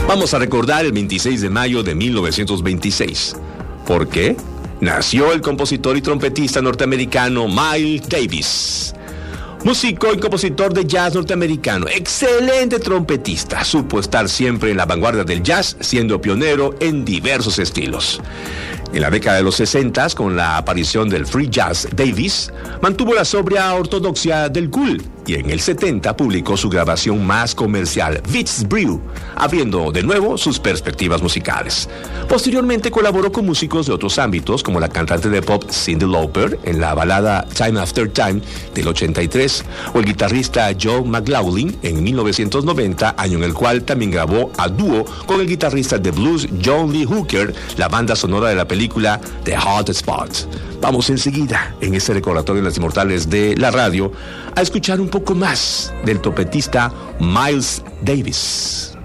Vamos a recordar el 26 de mayo de 1926. ¿Por qué? Nació el compositor y trompetista norteamericano Miles Davis. Músico y compositor de jazz norteamericano, excelente trompetista, supo estar siempre en la vanguardia del jazz, siendo pionero en diversos estilos. En la década de los 60, con la aparición del free jazz, Davis mantuvo la sobria ortodoxia del cool y en el 70 publicó su grabación más comercial, Beats Brew, abriendo de nuevo sus perspectivas musicales. Posteriormente colaboró con músicos de otros ámbitos, como la cantante de pop Cyndi Lauper en la balada Time After Time del 83, o el guitarrista Joe McLaughlin en 1990, año en el cual también grabó a dúo con el guitarrista de blues John Lee Hooker, la banda sonora de la película The Hot Spot. Vamos enseguida, en este recordatorio de las inmortales de la radio, a escuchar un poco más del trompetista Miles Davis.